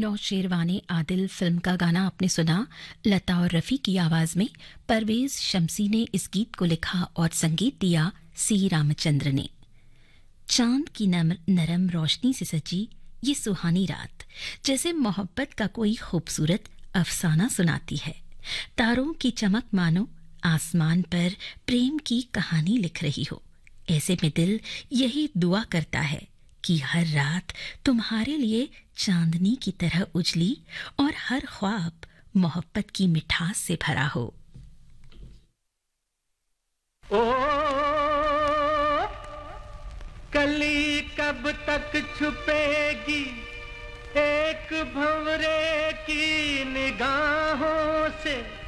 नौशेरवाने Adil film का गाना आपने सुना लता और रफ़ी की आवाज़ में। परवेज़ शमसी ने इस गीत को लिखा और संगीत दिया सी रामचंद्र ने। चांद की नरम रोशनी से सजी ये सुहानी रात जैसे मोहब्बत का कोई खूबसूरत अफसाना सुनाती है। तारों की चमक मानो आसमान पर प्रेम की कहानी लिख रही हो। ऐसे में दिल यही दुआ करता है कि हर रात तुम्हारे लिए चांदनी की तरह उजली और हर ख्वाब मोहब्बत की मिठास से भरा हो। ओ कली कब तक छुपेगी एक भंवरे की निगाहों से।